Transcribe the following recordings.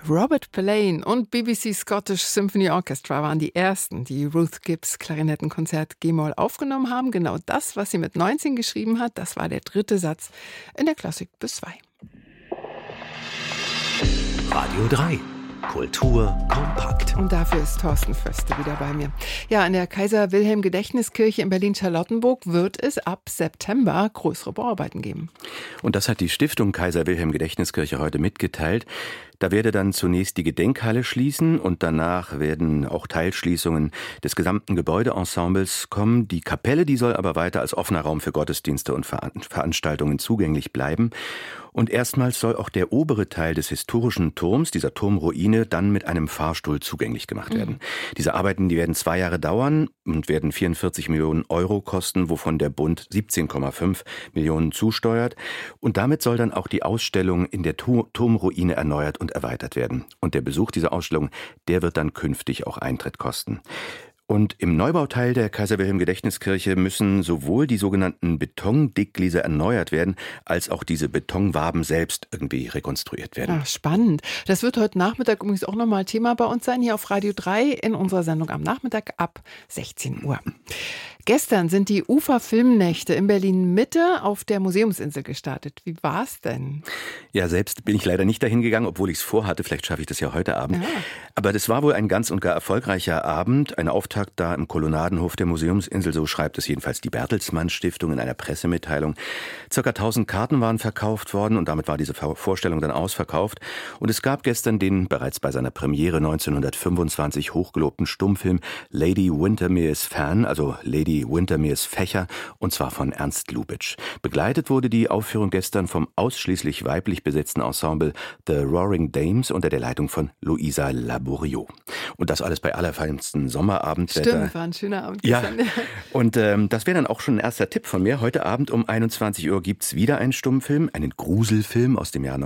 Robert Pillane und BBC Scottish Symphony Orchestra waren die ersten, die Ruth Gibbs Klarinettenkonzert G-Moll aufgenommen haben. Genau das, was sie mit 19 geschrieben hat, das war der dritte Satz in der Klassik bis 2. Radio 3. Kultur kompakt. Und dafür ist Thorsten Föste wieder bei mir. Ja, in der Kaiser-Wilhelm-Gedächtniskirche in Berlin-Charlottenburg wird es ab September größere Bauarbeiten geben. Und das hat die Stiftung Kaiser-Wilhelm-Gedächtniskirche heute mitgeteilt. Da werde dann zunächst die Gedenkhalle schließen und danach werden auch Teilschließungen des gesamten Gebäudeensembles kommen. Die Kapelle, die soll aber weiter als offener Raum für Gottesdienste und Veranstaltungen zugänglich bleiben. Und erstmals soll auch der obere Teil des historischen Turms, dieser Turmruine, dann mit einem Fahrstuhl zugänglich gemacht werden. Diese Arbeiten, die werden 2 Jahre dauern und werden 44 Millionen Euro kosten, wovon der Bund 17,5 Millionen zusteuert. Und damit soll dann auch die Ausstellung in der Turmruine erneuert und erweitert werden. Und der Besuch dieser Ausstellung, der wird dann künftig auch Eintritt kosten. Und im Neubauteil der Kaiser-Wilhelm-Gedächtniskirche müssen sowohl die sogenannten Betondicklise erneuert werden, als auch diese Betonwaben selbst irgendwie rekonstruiert werden. Ach, spannend. Das wird heute Nachmittag übrigens auch nochmal Thema bei uns sein, hier auf Radio 3 in unserer Sendung am Nachmittag ab 16 Uhr. Gestern sind die Ufer-Filmnächte in Berlin-Mitte auf der Museumsinsel gestartet. Wie war's denn? Ja, selbst bin ich leider nicht dahin gegangen, obwohl ich es vorhatte. Vielleicht schaffe ich das ja heute Abend. Ja. Aber das war wohl ein ganz und gar erfolgreicher Abend. Ein Auftakt da im Kolonnadenhof der Museumsinsel, so schreibt es jedenfalls die Bertelsmann Stiftung in einer Pressemitteilung. Circa 1000 Karten waren verkauft worden und damit war diese Vorstellung dann ausverkauft. Und es gab gestern den bereits bei seiner Premiere 1925 hochgelobten Stummfilm Lady Windermere's Fan, also Lady Windermere's Fächer, und zwar von Ernst Lubitsch. Begleitet wurde die Aufführung gestern vom ausschließlich weiblich besetzten Ensemble The Roaring Dames unter der Leitung von Luisa Laboriot. Und das alles bei allerfeinstem Sommerabendwetter. Stimmt, war ein schöner Abend gestern. Ja, und das wäre dann auch schon ein erster Tipp von mir. Heute Abend um 21 Uhr gibt's wieder einen Stummfilm, einen Gruselfilm aus dem Jahr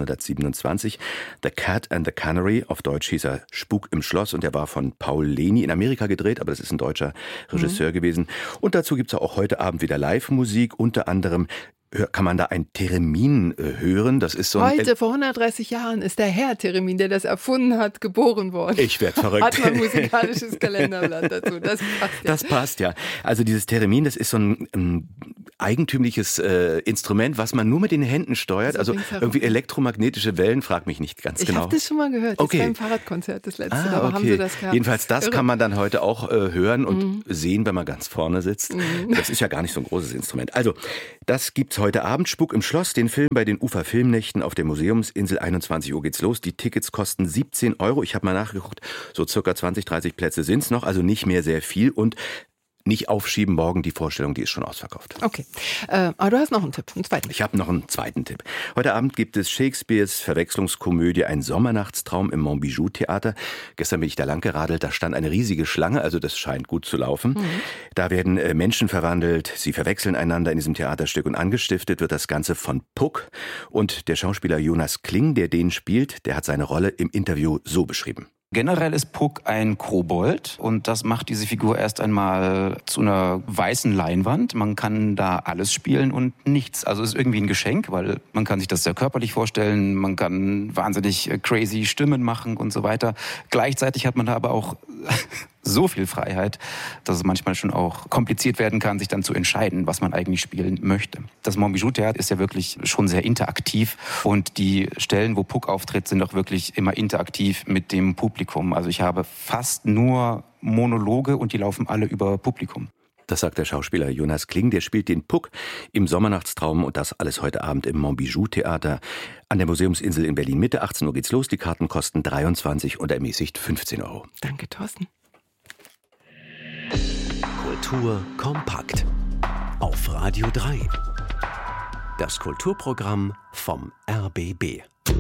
1927. The Cat and the Canary, auf Deutsch hieß er Spuk im Schloss, und der war von Paul Leni in Amerika gedreht, aber das ist ein deutscher Regisseur gewesen. Und dazu gibt's auch heute Abend wieder Live-Musik, unter anderem kann man da ein Theremin hören. Das ist so ein Heute, vor 130 Jahren, ist der Herr Theremin, der das erfunden hat, geboren worden. Ich werde verrückt. Hat man ein musikalisches Kalenderblatt dazu. Das passt ja. Das passt, ja. Also dieses Theremin, das ist so ein eigentümliches Instrument, was man nur mit den Händen steuert. Also irgendwie elektromagnetische Wellen, frag mich nicht ganz genau. Ich habe das schon mal gehört. Das war im Fahrradkonzert das letzte. Da haben sie das gehabt. Jedenfalls das kann man dann heute auch hören und sehen, wenn man ganz vorne sitzt. Das ist ja gar nicht so ein großes Instrument. Also, das gibt's heute Abend. Spuk im Schloss, den Film bei den Ufer-Filmnächten auf der Museumsinsel. 21 Uhr geht's los. Die Tickets kosten 17 Euro. Ich habe mal nachgeguckt, so circa 20, 30 Plätze sind's noch, also nicht mehr sehr viel. Und nicht aufschieben, morgen die Vorstellung, die ist schon ausverkauft. Okay, aber du hast noch einen Tipp, einen zweiten. Ich habe noch einen zweiten Tipp. Heute Abend gibt es Shakespeares Verwechslungskomödie Ein Sommernachtstraum im Montbijou-Theater. Gestern bin ich da lang geradelt, da stand eine riesige Schlange, also das scheint gut zu laufen. Da werden Menschen verwandelt, sie verwechseln einander in diesem Theaterstück und angestiftet wird das Ganze von Puck. Und der Schauspieler Jonas Kling, der den spielt, der hat seine Rolle im Interview so beschrieben. Generell ist Puck ein Kobold und das macht diese Figur erst einmal zu einer weißen Leinwand. Man kann da alles spielen und nichts. Also es ist irgendwie ein Geschenk, weil man kann sich das sehr körperlich vorstellen, man kann wahnsinnig crazy Stimmen machen und so weiter. Gleichzeitig hat man da aber auch so viel Freiheit, dass es manchmal schon auch kompliziert werden kann, sich dann zu entscheiden, was man eigentlich spielen möchte. Das Montbijou-Theater ist ja wirklich schon sehr interaktiv und die Stellen, wo Puck auftritt, sind auch wirklich immer interaktiv mit dem Publikum. Also ich habe fast nur Monologe und die laufen alle über Publikum. Das sagt der Schauspieler Jonas Kling, der spielt den Puck im Sommernachtstraum und das alles heute Abend im Montbijou-Theater an der Museumsinsel in Berlin-Mitte. 18 Uhr geht's los, die Karten kosten 23 und ermäßigt 15 Euro. Danke, Thorsten. Kultur kompakt auf Radio 3. Das Kulturprogramm vom RBB.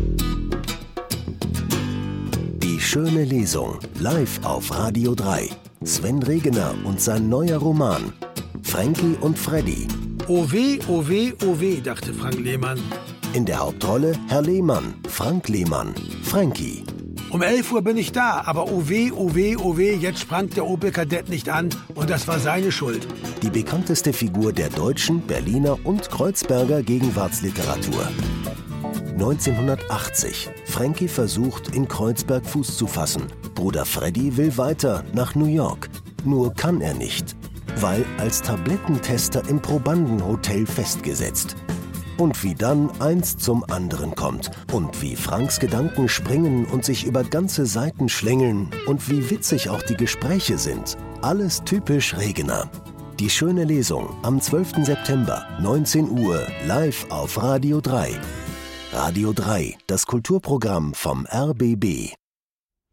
Die schöne Lesung live auf Radio 3. Sven Regener und sein neuer Roman Frankie und Freddy. Oh weh, oh weh, oh weh, dachte Frank Lehmann. In der Hauptrolle Herr Lehmann, Frank Lehmann, Frankie. Um 11 Uhr bin ich da, aber oh weh, oh weh, oh weh, jetzt sprang der Opel Kadett nicht an und das war seine Schuld. Die bekannteste Figur der deutschen, Berliner und Kreuzberger Gegenwartsliteratur. 1980. Frankie versucht, in Kreuzberg Fuß zu fassen. Bruder Freddy will weiter nach New York. Nur kann er nicht, weil als Tablettentester im Probandenhotel festgesetzt. Und wie dann eins zum anderen kommt. Und wie Franks Gedanken springen und sich über ganze Seiten schlängeln. Und wie witzig auch die Gespräche sind. Alles typisch Regener. Die schöne Lesung am 12. September, 19 Uhr, live auf Radio 3. Radio 3, das Kulturprogramm vom RBB.